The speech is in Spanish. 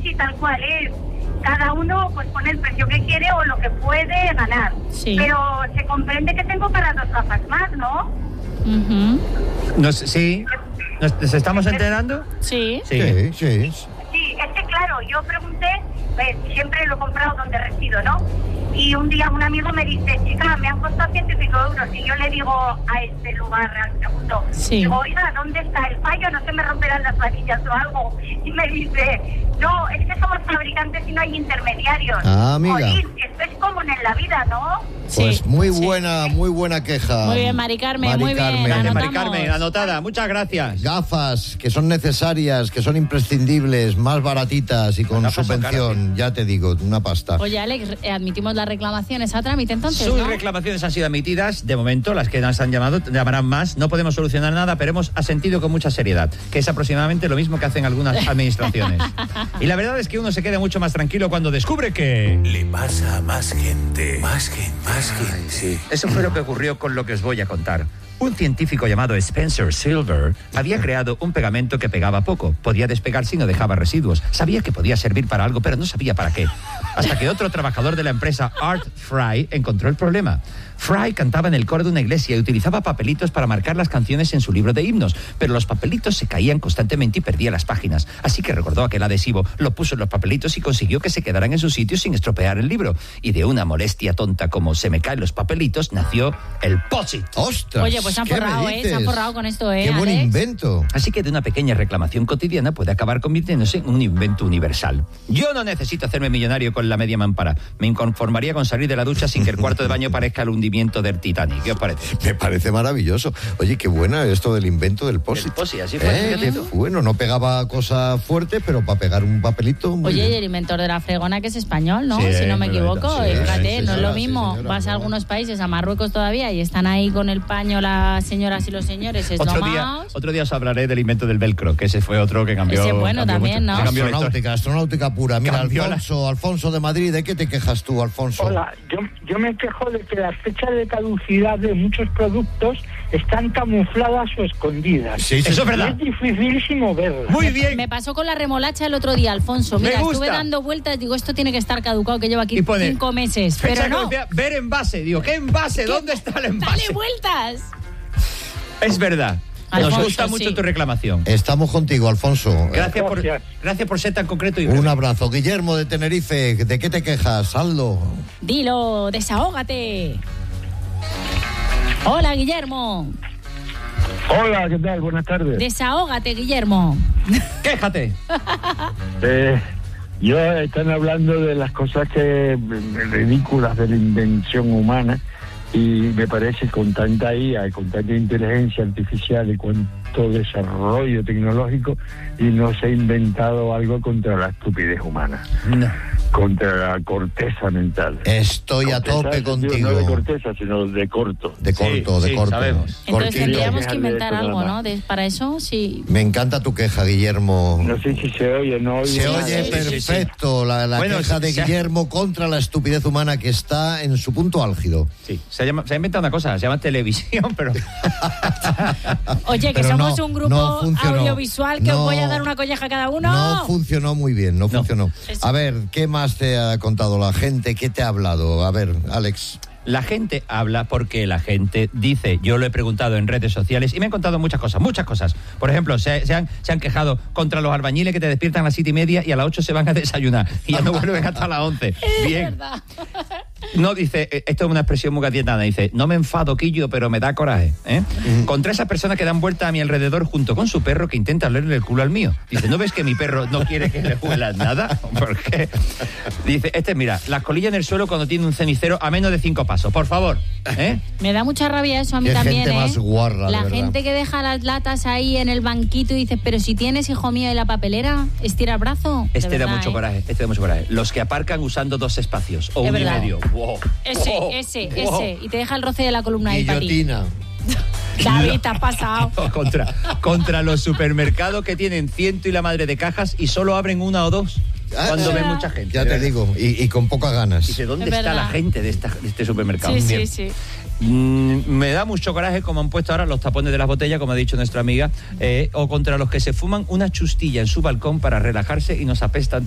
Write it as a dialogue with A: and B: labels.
A: sí, tal cual es. Cada uno pues pone el precio que quiere o lo que puede ganar.
B: Sí.
A: Pero se comprende que tengo para 2 gafas más, ¿no?
C: Sí. ¿Nos estamos enterando?
B: Sí.
A: Sí, es que claro, yo pregunté, pues, siempre lo he comprado donde resido, ¿no? Y un día un amigo me dice, chica, me han costado 100 y pico euros. Y yo le digo a este lugar, al segundo, digo, oiga, ¿dónde está el fallo? No se me romperán las varillas o algo. Y me dice, no, es que somos fabricantes y no hay intermediarios.
D: Ah, amiga.
A: Jolín, esto es común en la vida, ¿no?
D: Pues muy buena queja.
B: Muy bien, Mari Carmen, muy bien.
C: Gracias, Mari Carmen, anotada, muchas gracias.
D: Gafas que son necesarias, que son imprescindibles, más baratitas y con subvención, ya te digo, una pasta.
B: Oye, Alex, admitimos las reclamaciones a trámite entonces,
C: Sus
B: ¿no?
C: reclamaciones han sido admitidas, de momento, las que nos han llamado llamarán más. No podemos solucionar nada, pero hemos asentido con mucha seriedad, que es aproximadamente lo mismo que hacen algunas administraciones. Y la verdad es que uno se queda mucho más tranquilo cuando descubre que...
E: Le pasa a más gente.
C: Sí. Eso fue lo que ocurrió con lo que os voy a contar. Un científico llamado Spencer Silver había creado un pegamento que pegaba poco. Podía despegar si no dejaba residuos. Sabía que podía servir para algo, pero no sabía para qué. Hasta que otro trabajador de la empresa, Art Fry, encontró el problema. Fry cantaba en el coro de una iglesia y utilizaba papelitos para marcar las canciones en su libro de himnos, pero los papelitos se caían constantemente y perdía las páginas. Así que recordó aquel adhesivo, lo puso en los papelitos y consiguió que se quedaran en su sitio sin estropear el libro. Y de una molestia tonta como se me caen los papelitos, nació el POSIT.
D: ¡Ostras!
B: Oye, pues se han forrado, se han forrado con esto,
D: ¡Qué buen
B: Alex?
D: invento!
C: Así que de una pequeña reclamación cotidiana puede acabar convirtiéndose en un invento universal. Yo no necesito hacerme millonario con la media mampara. Me conformaría con salir de la ducha sin que el cuarto de baño parezca el hundimiento del Titanic. ¿Qué os parece?
D: Me parece maravilloso. Oye, qué buena esto del invento del POSIT.
C: El POSIT, así fue.
D: Bueno, no pegaba cosa fuerte, pero para pegar un papelito...
B: Oye, y el inventor de la fregona, que es español, ¿no?
D: Sí,
B: si no me equivoco.
D: sí,
B: Fíjate,
D: sí,
B: no es lo
D: señora,
B: mismo.
D: sí, señora,
B: Vas a algunos países, a Marruecos todavía, y están ahí con el paño las señoras y los señores esdomados.
C: Otro día os hablaré del invento del velcro, que ese fue otro que cambió.
B: Ese bueno
C: cambió
B: también,
C: mucho.
B: ¿no?
C: Que cambió la historia.
D: Astronáutica pura. Mira,
C: Cambió
D: Alfonso de Madrid, ¿de qué te quejas tú, Alfonso?
F: Hola, yo me quejo de que las fechas de caducidad de muchos productos están camufladas o escondidas.
D: Sí, eso es verdad.
F: Es dificilísimo verlas.
C: Muy bien.
B: Me pasó con la remolacha el otro día, Alfonso. Mira, estuve dando vueltas, digo, esto tiene que estar caducado, que llevo aquí 5 meses. Pero no.
C: Ver envase. Digo, ¿qué envase? ¿Dónde está el envase?
B: ¡Dale vueltas!
C: Es verdad.
B: Alfonso,
C: Nos gusta mucho tu reclamación.
D: Estamos contigo, Alfonso.
C: Gracias por ser tan concreto y
D: un abrazo. Guillermo de Tenerife, ¿de qué te quejas? Hazlo.
B: Dilo, desahógate. Hola, Guillermo.
F: Hola, ¿qué tal? Buenas tardes.
B: Desahógate, Guillermo.
C: Quéjate.
F: Están hablando de las cosas ridículas de la invención humana, y me parece que con tanta IA, con tanta inteligencia artificial y cuánto desarrollo tecnológico, y no se ha inventado algo contra la estupidez humana.
C: No.
F: Contra la corteza mental.
D: Estoy a tope contigo.
F: No de corteza, sino de corto.
D: De corto.
C: Sabemos.
B: Entonces tendríamos que inventar algo, ¿no? Para eso, sí.
D: Me encanta tu queja, Guillermo.
F: No sé si se oye, no oye.
D: Se oye perfecto. La queja de Guillermo contra la estupidez humana, que está en su punto álgido.
C: Sí, se ha inventado una cosa, se llama televisión, pero...
B: Oye, que somos un grupo audiovisual que os voy a dar una colleja a cada uno.
D: No funcionó muy bien, no funcionó. A ver, ¿qué más te ha contado la gente? ¿Qué te ha hablado? A ver, Alex.
C: La gente habla porque la gente dice. Yo lo he preguntado en redes sociales y me han contado muchas cosas. Por ejemplo, se han quejado contra los albañiles que te despiertan a las 7:30 y a las 8 se van a desayunar y ya no vuelven hasta las 11. Bien.
B: Verdad.
C: No, dice, esto es una expresión muy gaditana, dice, no me enfado, Quillo, pero me da coraje, ¿eh? Contra esas personas que dan vuelta a mi alrededor junto con su perro que intenta olerle el culo al mío. Dice, ¿no ves que mi perro no quiere que le huelas nada? ¿Por qué? Dice, mira, las colillas en el suelo cuando tiene un cenicero a menos de 5 pasos, por favor, ¿eh?
B: Me da mucha rabia eso a mí
D: Qué
B: también,
D: gente más guarra,
B: la
D: de
B: gente
D: verdad.
B: que deja las latas ahí en el banquito y dice, pero si tienes, hijo mío, en la papelera, estira el brazo.
C: Este da mucho coraje. Los que aparcan usando 2 espacios o
B: Es
C: 1 y
B: verdad.
C: medio. Wow.
B: Ese. Y te deja el roce de la columna ahí para ti.
D: Guillotina.
B: David, te has pasado.
C: Contra los supermercados que tienen 100 y la madre de cajas y solo abren 1 o 2 cuando ven mucha gente.
D: Ya te digo, y con pocas ganas.
C: Dice, ¿dónde
B: Es
C: está
B: verdad.
C: la gente de este supermercado? Bien.
B: Sí.
C: Me da mucho coraje como han puesto ahora los tapones de las botellas, como ha dicho nuestra amiga, o contra los que se fuman una chustilla en su balcón para relajarse y nos apestan